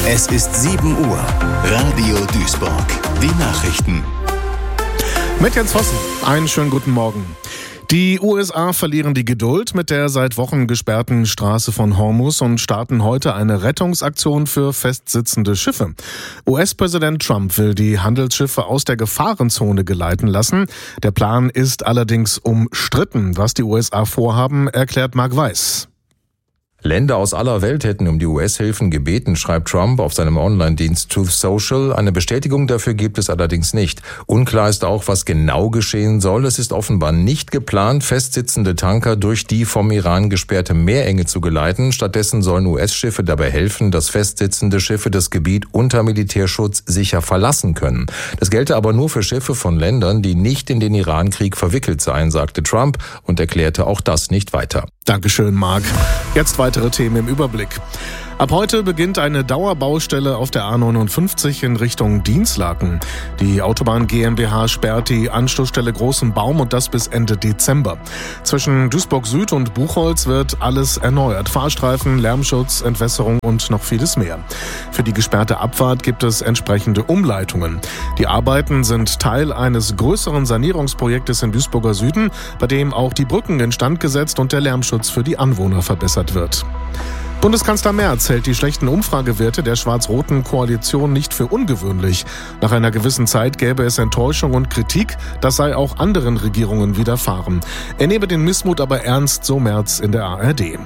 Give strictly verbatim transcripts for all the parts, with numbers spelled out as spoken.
Es ist sieben Uhr. Radio Duisburg. Die Nachrichten. Mit Jens Vossen. Einen schönen guten Morgen. Die U S A verlieren die Geduld mit der seit Wochen gesperrten Straße von Hormuz und starten heute eine Rettungsaktion für festsitzende Schiffe. U S-Präsident Trump will die Handelsschiffe aus der Gefahrenzone geleiten lassen. Der Plan ist allerdings umstritten. Was die U S A vorhaben, erklärt Marc Weiß. Länder aus aller Welt hätten um die U S-Hilfen gebeten, schreibt Trump auf seinem Online-Dienst Truth Social. Eine Bestätigung dafür gibt es allerdings nicht. Unklar ist auch, was genau geschehen soll. Es ist offenbar nicht geplant, festsitzende Tanker durch die vom Iran gesperrte Meerenge zu geleiten. Stattdessen sollen U S-Schiffe dabei helfen, dass festsitzende Schiffe das Gebiet unter Militärschutz sicher verlassen können. Das gelte aber nur für Schiffe von Ländern, die nicht in den Irankrieg verwickelt seien, sagte Trump und erklärte auch das nicht weiter. Dankeschön, Marc. Jetzt weitere Themen im Überblick. Ab heute beginnt eine Dauerbaustelle auf der A neunundfünfzig in Richtung Dinslaken. Die Autobahn GmbH sperrt die Anschlussstelle Großen Baum und das bis Ende Dezember. Zwischen Duisburg Süd und Buchholz wird alles erneuert. Fahrstreifen, Lärmschutz, Entwässerung und noch vieles mehr. Für die gesperrte Abfahrt gibt es entsprechende Umleitungen. Die Arbeiten sind Teil eines größeren Sanierungsprojektes im Duisburger Süden, bei dem auch die Brücken instand gesetzt und der Lärmschutz für die Anwohner verbessert wird. Bundeskanzler Merz hält die schlechten Umfragewerte der schwarz-roten Koalition nicht für ungewöhnlich. Nach einer gewissen Zeit gäbe es Enttäuschung und Kritik, das sei auch anderen Regierungen widerfahren. Er nehme den Missmut aber ernst, so Merz in der A R D.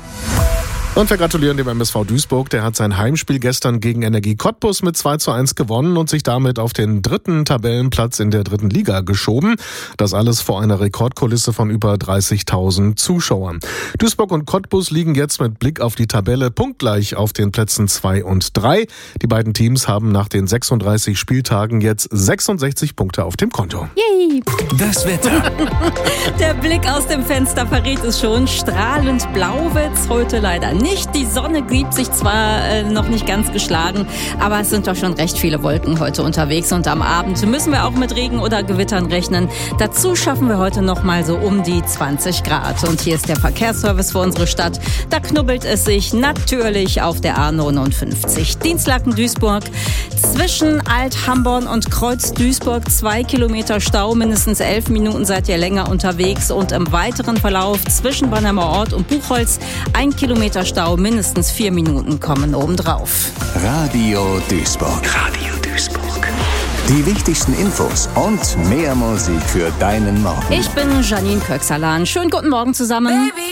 Und wir gratulieren dem M S V Duisburg, der hat sein Heimspiel gestern gegen Energie Cottbus mit zwei zu eins gewonnen und sich damit auf den dritten Tabellenplatz in der dritten Liga geschoben. Das alles vor einer Rekordkulisse von über dreißigtausend Zuschauern. Duisburg und Cottbus liegen jetzt mit Blick auf die Tabelle punktgleich auf den Plätzen zwei und drei. Die beiden Teams haben nach den sechsunddreißig Spieltagen jetzt sechsundsechzig Punkte auf dem Konto. Yay! Das Wetter. Der Blick aus dem Fenster verrät es schon. Strahlend blau wird's heute leider nicht. Nicht. Die Sonne gibt sich zwar äh, noch nicht ganz geschlagen, aber es sind doch schon recht viele Wolken heute unterwegs und am Abend müssen wir auch mit Regen oder Gewittern rechnen. Dazu schaffen wir heute noch mal so um die zwanzig Grad. Und hier ist der Verkehrsservice für unsere Stadt. Da knubbelt es sich natürlich auf der A neunundfünfzig. Dinslaken-Duisburg zwischen Alt-Hamborn und Kreuz-Duisburg zwei Kilometer Stau, mindestens elf Minuten seid ihr länger unterwegs und im weiteren Verlauf zwischen Bannheimer Ort und Buchholz ein Kilometer Stau. Stau, mindestens vier Minuten kommen obendrauf. Radio Duisburg. Radio Duisburg. Die wichtigsten Infos und mehr Musik für deinen Morgen. Ich bin Janine Köxalan. Schönen guten Morgen zusammen. Baby.